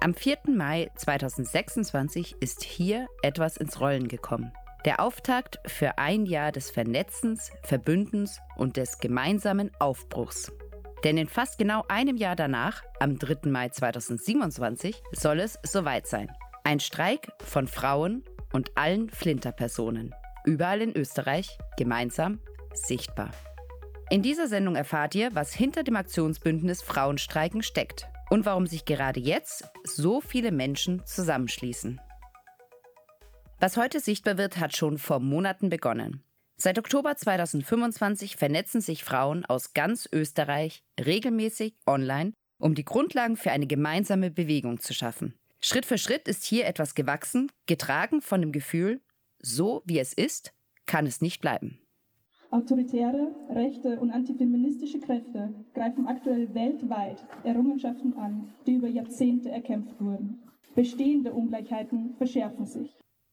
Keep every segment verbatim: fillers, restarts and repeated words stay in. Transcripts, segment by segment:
Am vierten Mai zweitausendsechsundzwanzig ist hier etwas ins Rollen gekommen. Der Auftakt für ein Jahr des Vernetzens, Verbündens und des gemeinsamen Aufbruchs. Denn in fast genau einem Jahr danach, am dritten Mai zweitausendsiebenundzwanzig, soll es soweit sein. Ein Streik von Frauen und allen Flinterpersonen. Überall in Österreich, gemeinsam, sichtbar. In dieser Sendung erfahrt ihr, was hinter dem Aktionsbündnis Frauenstreiken steckt und warum sich gerade jetzt so viele Menschen zusammenschließen. Was heute sichtbar wird, hat schon vor Monaten begonnen. Seit Oktober zweitausendfünfundzwanzig vernetzen sich Frauen aus ganz Österreich regelmäßig online, um die Grundlagen für eine gemeinsame Bewegung zu schaffen. Schritt für Schritt ist hier etwas gewachsen, getragen von dem Gefühl, so wie es ist, kann es nicht bleiben. Autoritäre, rechte und antifeministische Kräfte greifen aktuell weltweit Errungenschaften an, die über Jahrzehnte erkämpft wurden. Bestehende Ungleichheiten verschärfen sich.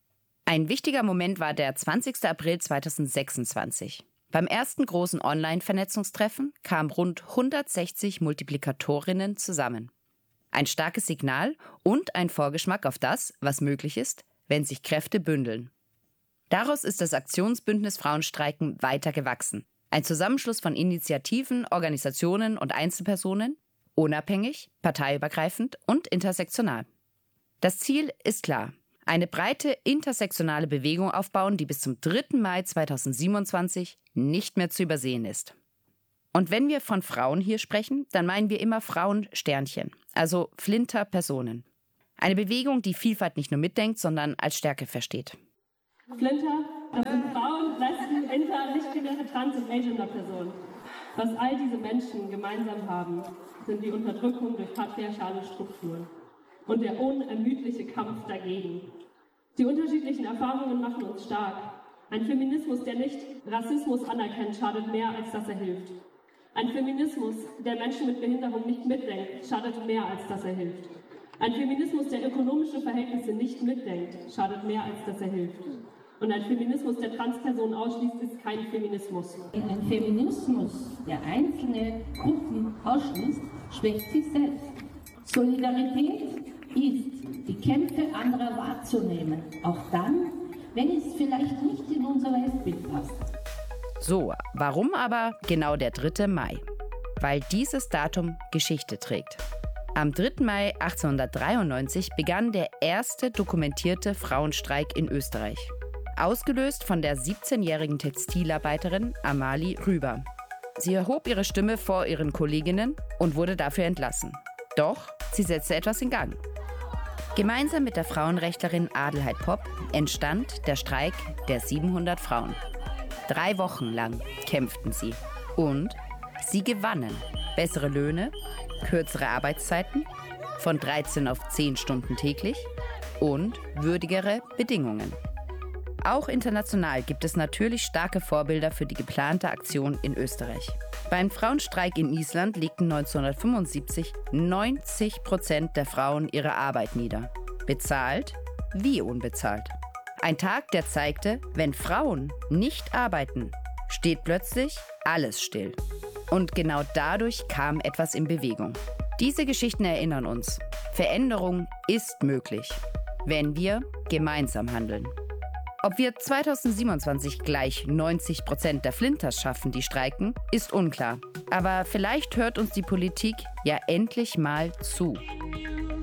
Ein wichtiger Moment war der zwanzigster April zweitausendsechsundzwanzig. Beim ersten großen Online-Vernetzungstreffen kamen rund hundertsechzig Multiplikatorinnen zusammen. Ein starkes Signal und ein Vorgeschmack auf das, was möglich ist, wenn sich Kräfte bündeln. Daraus ist das Aktionsbündnis Frauenstreiken weiter gewachsen. Ein Zusammenschluss von Initiativen, Organisationen und Einzelpersonen, unabhängig, parteiübergreifend und intersektional. Das Ziel ist klar. Eine breite intersektionale Bewegung aufbauen, die bis zum dritten Mai zweitausendsiebenundzwanzig nicht mehr zu übersehen ist. Und wenn wir von Frauen hier sprechen, dann meinen wir immer Frauensternchen, also Flinter-Personen. Eine Bewegung, die Vielfalt nicht nur mitdenkt, sondern als Stärke versteht. Flinter, das sind Frauen, Lesben, Inter, nicht-binäre, Trans- und Agender-Personen. Was all diese Menschen gemeinsam haben, sind die Unterdrückung durch patriarchale Strukturen und der unermüdliche Kampf dagegen. Die unterschiedlichen Erfahrungen machen uns stark. Ein Feminismus, der nicht Rassismus anerkennt, schadet mehr, als dass er hilft. Ein Feminismus, der Menschen mit Behinderung nicht mitdenkt, schadet mehr, als dass er hilft. Ein Feminismus, der ökonomische Verhältnisse nicht mitdenkt, schadet mehr, als dass er hilft. Und ein Feminismus, der Transpersonen ausschließt, ist kein Feminismus. Ein Feminismus, der einzelne Gruppen ausschließt, schwächt sich selbst. Solidarität ist, die Kämpfe anderer wahrzunehmen, auch dann, wenn es vielleicht nicht in unser Weltbild passt. So, warum aber genau der dritte Mai? Weil dieses Datum Geschichte trägt. Am dritten Mai achtzehnhundertdreiundneunzig begann der erste dokumentierte Frauenstreik in Österreich. Ausgelöst von der siebzehnjährigen Textilarbeiterin Amalie Rüber. Sie erhob ihre Stimme vor ihren Kolleginnen und wurde dafür entlassen. Doch sie setzte etwas in Gang. Gemeinsam mit der Frauenrechtlerin Adelheid Popp entstand der Streik der siebenhundert Frauen. Drei Wochen lang kämpften sie. Und sie gewannen. Bessere Löhne, kürzere Arbeitszeiten, von dreizehn auf zehn Stunden täglich und würdigere Bedingungen. Auch international gibt es natürlich starke Vorbilder für die geplante Aktion in Österreich. Beim Frauenstreik in Island legten neunzehnhundertfünfundsiebzig neunzig Prozent der Frauen ihre Arbeit nieder. Bezahlt wie unbezahlt. Ein Tag, der zeigte, wenn Frauen nicht arbeiten, steht plötzlich alles still. Und genau dadurch kam etwas in Bewegung. Diese Geschichten erinnern uns, Veränderung ist möglich, wenn wir gemeinsam handeln. Ob wir zweitausendsiebenundzwanzig gleich neunzig Prozent der Flinters schaffen, die streiken, ist unklar. Aber vielleicht hört uns die Politik ja endlich mal zu.